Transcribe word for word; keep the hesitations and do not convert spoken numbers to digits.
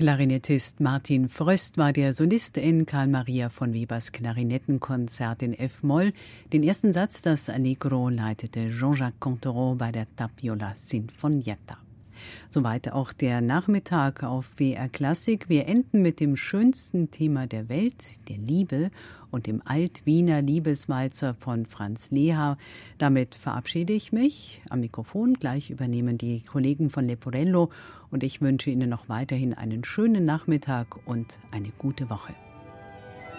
Klarinettist Martin Fröst war der Solist in Carl Maria von Webers Klarinettenkonzert in F-Moll. Den ersten Satz, das Allegro, leitete Jean-Jacques Cantereau bei der Tapiola Sinfonietta. Soweit auch der Nachmittag auf W R Klassik. Wir enden mit dem schönsten Thema der Welt, der Liebe, und dem Alt-Wiener Liebeswalzer von Franz Lehár. Damit verabschiede ich mich. Am Mikrofon gleich übernehmen die Kollegen von Leporello und ich wünsche Ihnen noch weiterhin einen schönen Nachmittag und eine gute Woche.